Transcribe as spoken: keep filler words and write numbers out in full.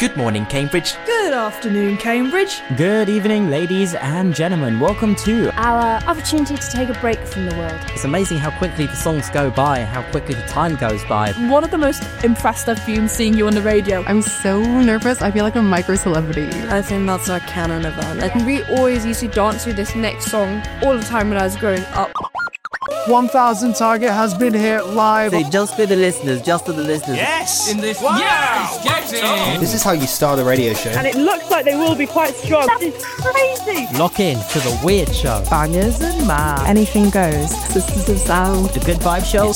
Good morning, Cambridge. Good afternoon, Cambridge. Good evening, ladies and gentlemen. Welcome to our opportunity to take a break from the world. It's amazing how quickly the songs go by, how quickly the time goes by. One of the most impressed I've been seeing you on the radio. I'm so nervous. I feel like a micro celebrity. I think that's our canon event. And we always used to dance to this next song all the time when I was growing up. one thousand Target has been here live. Say just for the listeners, just for the listeners. Yes! In this wow. Yes! Get it! This is how you start a radio show. And it looks like they will be quite strong. That is crazy! Lock in to the Weird Show. Bangers and mad. Anything goes. Sisters of Sound. The Good Vibe Show.